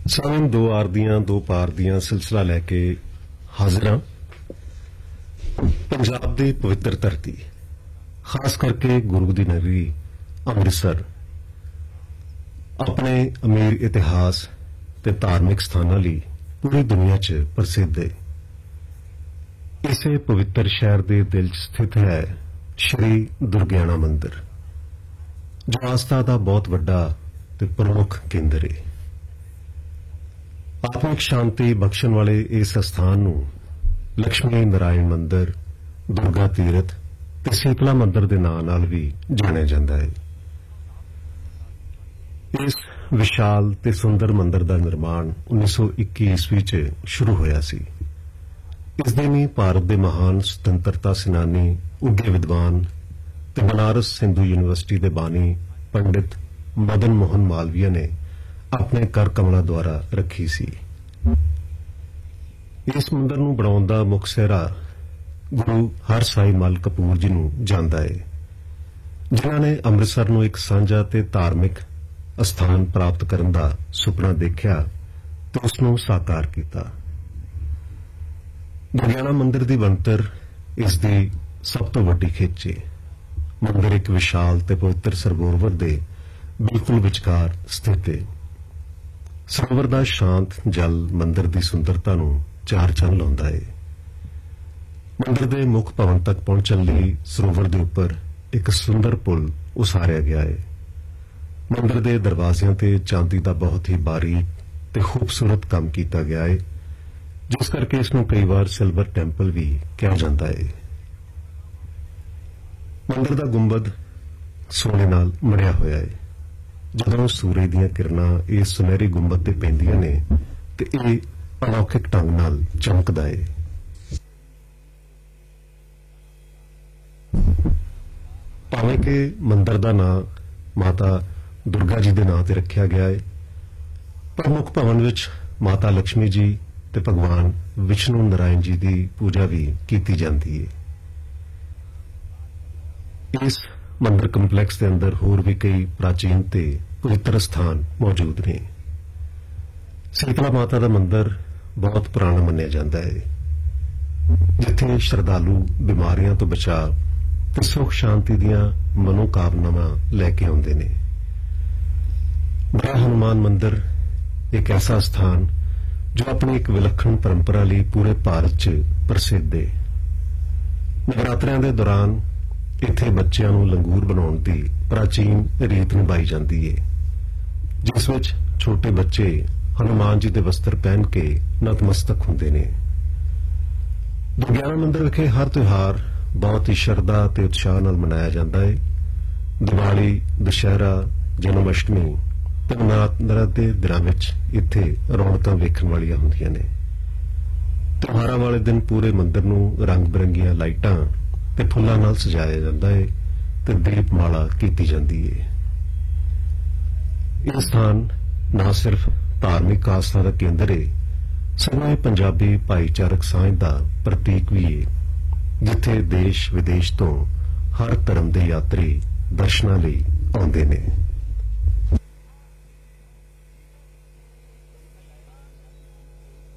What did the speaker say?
ਸਾਵਨ ਦੋ ਆਰ ਦੀਆਂ ਦੋ ਪਾਰ ਦੀਆਂ ਸਿਲਸਿਲਾ ਲੈ ਕੇ ਹਾਜ਼ਰ ਹਾਂ। ਪੰਜਾਬ ਦੀ ਪਵਿੱਤਰ ਧਰਤੀ, ਖਾਸ ਕਰਕੇ ਗੁਰੂ ਦੀ ਨਗਰੀ ਅੰਮ੍ਰਿਤਸਰ ਆਪਣੇ ਅਮੀਰ ਇਤਿਹਾਸ ਤੇ ਧਾਰਮਿਕ ਸਥਾਨਾਂ ਲਈ ਪੂਰੀ ਦੁਨੀਆ 'ਚ ਪ੍ਰਸਿੱਧ ਹੈ। ਇਸੇ ਪਵਿੱਤਰ ਸ਼ਹਿਰ ਦੇ ਦਿਲ 'ਚ ਸਥਿਤ ਹੈ ਸ਼੍ਰੀ ਦੁਰਗਿਆਣਾ ਮੰਦਿਰ, ਜੋ ਆਸਥਾ ਦਾ ਬਹੁਤ ਵੱਡਾ ਤੇ ਪ੍ਰਮੁੱਖ ਕੇਂਦਰ ਹੈ। ਆਤਮਿਕ ਸ਼ਾਂਤੀ ਬਖਸ਼ਣ ਵਾਲੇ ਇਸ ਸਥਾਨ ਨੂੰ ਲక్ష్ਮੀ ਨਾਰਾਇਣ ਮੰਦਿਰ, ਦੁਰਗਾ ਤੀਰਥ ਤੇ ਸੀਤਲਾ ਮੰਦਿਰ ਦੇ ਨਾਂ ਨਾਲ ਵੀ ਜਾਣਿਆ ਜਾਂਦਾ ਹੈ। ਇਸ ਵਿਸ਼ਾਲ ਤੇ ਸੁੰਦਰ ਮੰਦਿਰ ਦਾ ਨਿਰਮਾਣ 1921 ਈਸਵੀ 'ਚ ਸ਼ੁਰੂ ਹੋਇਆ ਸੀ। ਇਸ ਦਿਨ ਹੀ ਭਾਰਤ ਦੇ ਮਹਾਨ ਸੁਤੰਤਰਤਾ ਸੈਨਾਨੀ, ਉੱਘੇ ਵਿਦਵਾਨ ਤੇ ਬਨਾਰਸ ਹਿੰਦੂ ਯੂਨੀਵਰਸਿਟੀ ਦੇ ਬਾਨੀ ਪੰਡਿਤ ਮਦਨ ਮੋਹਨ ਮਾਲਵੀਆ ਨੇ ਆਪਣੇ ਕਰ ਕਮਲਾਂ ਦੁਆਰਾ ਰੱਖੀ ਸੀ। ਇਸ ਮੰਦਿਰ ਨੂੰ ਬਣਾਉਣ ਦਾ ਮੁੱਖ ਸਿਹਰਾ ਗੁਰੂ ਹਰਸਾਈ ਮਲ ਕਪੂਰ ਜੀ ਨੂੰ ਜਾਂਦਾ ਹੈ, ਜਿਨ੍ਹਾਂ ਨੇ ਅੰਮ੍ਰਿਤਸਰ ਨੂੰ ਇੱਕ ਸਾਂਝਾ ਤੇ ਧਾਰਮਿਕ ਅਸਥਾਨ ਪ੍ਰਾਪਤ ਕਰਨ ਦਾ ਸੁਪਨਾ ਦੇਖਿਆ ਤੇ ਉਸ ਨੂੰ ਸਾਕਾਰ ਕੀਤਾ। ਦੁਰਗਿਆਣਾ ਮੰਦਿਰ ਦੀ ਬਣਤਰ ਇਸ ਦੀ ਸਭ ਤੋਂ ਵੱਡੀ ਖਿੱਚ ਹੈ। ਮੰਦਿਰ ਇੱਕ ਵਿਸ਼ਾਲ ਤੇ ਪਵਿੱਤਰ ਸਰੋਵਰ ਦੇ ਬਿਲਕੁਲ ਵਿਚਕਾਰ ਸਥਿਤ ਹੈ। ਸਰੋਵਰ ਦਾ ਸ਼ਾਂਤ ਜਲ ਮੰਦਿਰ ਦੀ ਸੁੰਦਰਤਾ ਨੂੰ ਚਾਰ ਚੰਨ ਲਾਉਂਦਾ ਹੈ। ਮੰਦਿਰ ਦੇ ਮੁੱਖ ਭਵਨ ਤੱਕ ਪਹੁੰਚਣ ਲਈ ਸਰੋਵਰ ਦੇ ਉੱਪਰ ਇੱਕ ਸੁੰਦਰ ਪੁਲ ਉਸਾਰਿਆ ਗਿਆ ਹੈ। ਮੰਦਿਰ ਦੇ ਦਰਵਾਜ਼ਿਆਂ ਤੇ ਚਾਂਦੀ ਦਾ ਬਹੁਤ ਹੀ ਬਾਰੀਕ ਤੇ ਖੂਬਸੂਰਤ ਕੰਮ ਕੀਤਾ ਗਿਆ ਹੈ, ਜਿਸ ਕਰਕੇ ਇਸ ਨੂੰ ਕਈ ਵਾਰ ਸਿਲਵਰ ਟੈਂਪਲ ਵੀ ਕਿਹਾ ਜਾਂਦਾ ਹੈ। ਮੰਦਿਰ ਦਾ ਗੁੰਬਦ ਸੋਨੇ ਨਾਲ ਮੜਿਆ ਹੋਇਆ ਹੈ। ਜਦੋਂ ਸੂਰਜ ਦੀਆਂ ਕਿਰਨਾਂ ਇਸ ਸੁਨਹਿਰੀ ਗੁੰਬਦ ਤੇ ਪੈਂਦੀਆਂ ਨੇ ਤੇ ਇਹ ਅਲੌਕਿਕ ਢੰਗ ਨਾਲ ਚਮਕਦਾ ਹੈ। ਭਾਵੇਂ ਕਿ ਮੰਦਿਰ ਦਾ ਨਾਂ ਮਾਤਾ ਦੁਰਗਾ ਜੀ ਦੇ ਨਾਂ ਤੇ ਰੱਖਿਆ ਗਿਆ ਹੈ, ਪਰ ਮੁੱਖ ਭਵਨ ਵਿੱਚ ਮਾਤਾ ਲక్ష్ਮੀ ਜੀ ਤੇ ਭਗਵਾਨ ਵਿਸ਼ਨੂੰ ਨਾਰਾਇਣ ਜੀ ਦੀ ਪੂਜਾ ਵੀ ਕੀਤੀ ਜਾਂਦੀ ਹੈ। ਇਸ ਮੰਦਿਰ ਕੰਪਲੈਕਸ ਦੇ ਅੰਦਰ ਹੋਰ ਵੀ ਕਈ ਪ੍ਰਾਚੀਨ ਤੇ ਪਵਿੱਤਰ ਸਥਾਨ ਮੌਜੂਦ ਨੇ। ਸੀਤਲਾ ਮਾਤਾ ਦਾ ਮੰਦਿਰ ਬਹੁਤ ਪੁਰਾਣਾ ਮੰਨਿਆ ਜਾਂਦਾ ਹੈ, ਜਿੱਥੇ ਸ਼ਰਧਾਲੂ ਬਿਮਾਰੀਆਂ ਤੋਂ ਬਚਾਅ ਤੇ ਸੁਖ ਸ਼ਾਂਤੀ ਦੀਆਂ ਮਨੋਕਾਮਨਾਵਾਂ ਲੈ ਕੇ ਆਉਂਦੇ ਨੇ। ਬੜਾ ਹਨੂਮਾਨ ਮੰਦਿਰ ਇੱਕ ਐਸਾ ਸਥਾਨ ਜੋ ਆਪਣੀ ਇੱਕ ਵਿਲੱਖਣ ਪਰੰਪਰਾ ਲਈ ਪੂਰੇ ਭਾਰਤ 'ਚ ਪ੍ਰਸਿੱਧ ਹੈ। ਨਵਰਾਤਰਿਆਂ ਦੇ ਦੌਰਾਨ ਇੱਥੇ ਬੱਚਿਆਂ ਨੂੰ ਲੰਗੂਰ ਬਣਾਉਣ ਦੀ ਪ੍ਰਾਚੀਨ ਰੀਤ ਨਿਭਾਈ ਜਾਂਦੀ ਹੈ, ਜਿਸ ਵਿੱਚ ਛੋਟੇ ਬੱਚੇ ਹਨੂਮਾਨ ਜੀ ਦੇ ਵਸਤਰ ਪਹਿਨ ਕੇ ਨਤਮਸਤਕ ਹੁੰਦੇ ਨੇ। ਦੁਰਗਿਆਣਾ ਮੰਦਿਰ ਵਿਖੇ ਹਰ ਤਿਉਹਾਰ ਬਹੁਤ ਹੀ ਸ਼ਰਧਾ ਤੇ ਉਤਸ਼ਾਹ ਨਾਲ ਮਨਾਇਆ ਜਾਂਦਾ ਹੈ। ਦੀਵਾਲੀ, ਦੁਸ਼ਹਿਰਾ, ਜਨਮ ਅਸ਼ਟਮੀ ਤੇ ਨਵਰਾਤਰੇ ਦੇ ਦਿਨਾਂ ਵਿੱਚ ਇੱਥੇ ਰੌਣਕਾਂ ਵੇਖਣ ਵਾਲੀਆਂ ਹੁੰਦੀਆਂ ਨੇ। ਤਿਉਹਾਰਾਂ ਵਾਲੇ ਦਿਨ ਪੂਰੇ ਮੰਦਿਰ ਨੂੰ ਰੰਗ ਬਿਰੰਗੀਆਂ ਲਾਈਟਾਂ ਤੇ ਫੁੱਲਾਂ ਨਾਲ ਸਜਾਇਆ ਜਾਂਦਾ ਹੈ ਤੇ ਦੀਪਮਾਲਾ ਕੀਤੀ ਜਾਂਦੀ ਹੈ। ਇਹ ਸਥਾਨ ਨਾ ਸਿਰਫ ਧਾਰਮਿਕ ਆਸਥਾ ਦਾ ਕੇਂਦਰ ਹੈ, ਸਗੋਂ ਇਹ ਪੰਜਾਬੀ ਭਾਈਚਾਰਕ ਸਾਂਝ ਦਾ ਪ੍ਰਤੀਕ ਵੀ ਹੈ, ਜਿੱਥੇ ਦੇਸ਼ ਵਿਦੇਸ਼ ਤੋਂ ਹਰ ਧਰਮ ਦੇ ਯਾਤਰੀ ਦਰਸ਼ਨਾਂ ਲਈ ਆਉਂਦੇ ਨੇ।